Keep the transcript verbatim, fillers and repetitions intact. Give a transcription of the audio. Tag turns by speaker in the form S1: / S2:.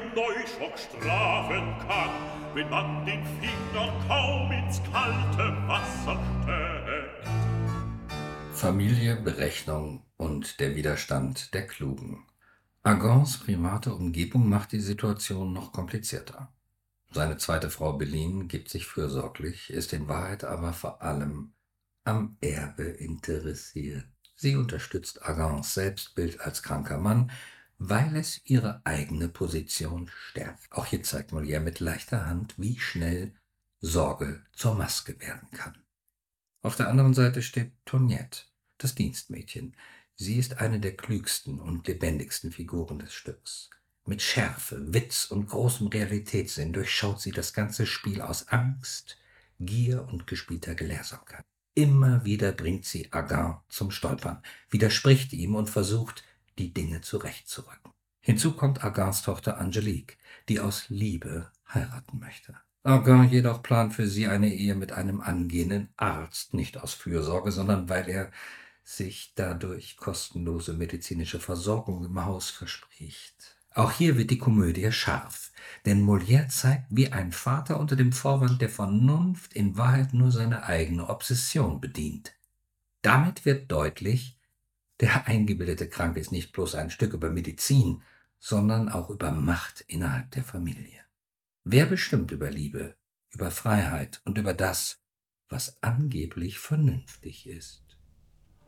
S1: Neuschock strafen kann, wenn man den Finger kaum ins kalte Wasser steckt.
S2: Familie, Berechnung und der Widerstand der Klugen. Agans private Umgebung macht die Situation noch komplizierter. Seine zweite Frau Beline gibt sich fürsorglich, ist in Wahrheit aber vor allem am Erbe interessiert. Sie unterstützt Agans Selbstbild als kranker Mann, weil es ihre eigene Position stärkt. Auch hier zeigt Molière mit leichter Hand, wie schnell Sorge zur Maske werden kann. Auf der anderen Seite steht Toinette, das Dienstmädchen. Sie ist eine der klügsten und lebendigsten Figuren des Stücks. Mit Schärfe, Witz und großem Realitätssinn durchschaut sie das ganze Spiel aus Angst, Gier und gespielter Gelehrsamkeit. Immer wieder bringt sie Agan zum Stolpern, widerspricht ihm und versucht, die Dinge zurechtzurücken. Hinzu kommt Agans Tochter Angelique, die aus Liebe heiraten möchte. Agan jedoch plant für sie eine Ehe mit einem angehenden Arzt, nicht aus Fürsorge, sondern weil er sich dadurch kostenlose medizinische Versorgung im Haus verspricht. Auch hier wird die Komödie scharf, denn Molière zeigt, wie ein Vater unter dem Vorwand der Vernunft in Wahrheit nur seine eigene Obsession bedient. Damit wird deutlich, der eingebildete Kranke ist nicht bloß ein Stück über Medizin, sondern auch über Macht innerhalb der Familie. Wer bestimmt über Liebe, über Freiheit und über das, was angeblich vernünftig ist?